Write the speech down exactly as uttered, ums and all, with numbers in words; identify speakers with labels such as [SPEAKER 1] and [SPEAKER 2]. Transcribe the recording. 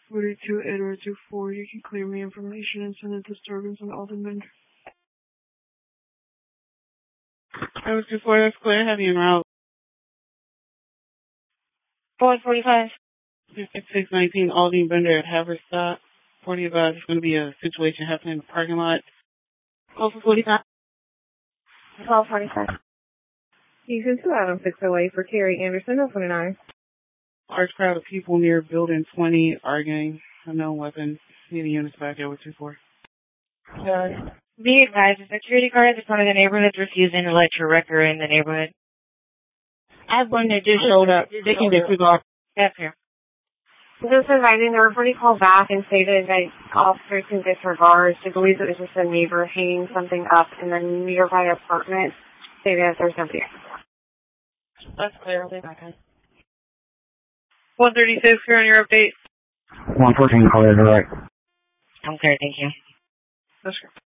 [SPEAKER 1] forty-two Edward two four. You can clear me information and send a disturbance on Alden Bender. Edward two four, that's clear. Have you en route.
[SPEAKER 2] four forty-five.
[SPEAKER 1] six nineteen Alden Bender at Haverstock. forty advised there's going to be a situation happening in the parking lot.
[SPEAKER 2] twelve forty-five. twelve forty-five.
[SPEAKER 3] Houston two Adam six oh eight for Terry Anderson, oh twenty-nine.
[SPEAKER 1] Large crowd of people near building twenty arguing. Unknown weapons. Need units back over two four.
[SPEAKER 2] Uh, be advised, the security guard at the front of the neighborhood is refusing to let your wrecker in the neighborhood.
[SPEAKER 3] I have one that just showed up. They can disregard.
[SPEAKER 2] That's here.
[SPEAKER 3] Just advising the reporting called back and stated that officers can disregard. She believes it was just a neighbor hanging something up in the nearby apartment. Stated that there's nobody.
[SPEAKER 2] That's clear. I'll be back in.
[SPEAKER 1] one thirty-six, you're on your update.
[SPEAKER 4] one fourteen, call it direct.
[SPEAKER 2] Okay, thank you.
[SPEAKER 1] That's good.